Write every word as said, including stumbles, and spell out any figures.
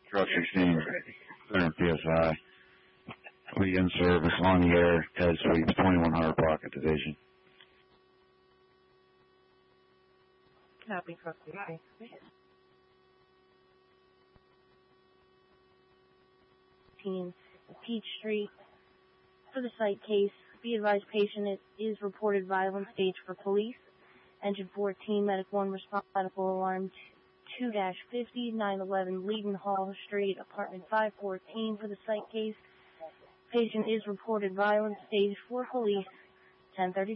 Truck sixteen, one hundred P S I. We in service on the air, head sweeps, twenty-one hundred Pocket Division. Copy, Truck sixteen. Peach Street. For the site case, be advised patient is reported violent stage for police. Engine fourteen, Medic one, response medical alarm two dash fifty, nine eleven Leaden Hall Street, apartment five fourteen. For the site case, patient is reported violent stage for police, ten thirty